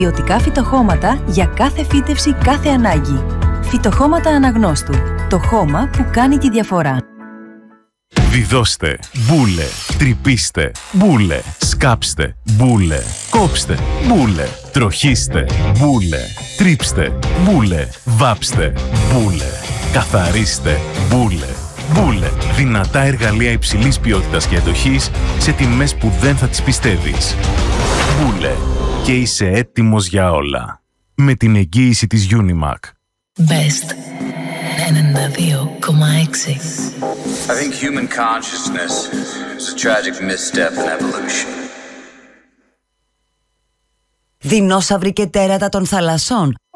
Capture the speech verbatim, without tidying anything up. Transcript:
Ποιοτικά φυτοχώματα για κάθε φύτευση, κάθε ανάγκη. Φυτοχώματα Αναγνώστου. Το χώμα που κάνει τη διαφορά. Βιδώστε, μπούλε, τρυπήστε, μπούλε, σκάψτε, μπούλε, κόψτε, μπούλε, τροχίστε, μπούλε, τρίψτε, μπούλε, βάψτε, μπούλε, καθαρίστε, μπούλε, μπούλε. Δυνατά εργαλεία υψηλής ποιότητας και αντοχής σε τιμές που δεν θα τις πιστεύεις. Μπούλε. Και είσαι έτοιμος για όλα. Με την εγγύηση της Unimac. Best ενενήντα δύο κόμμα έξι. I think human consciousness is a tragic misstep in evolution. Δεινόσαυροι και τέρατα των θαλασσών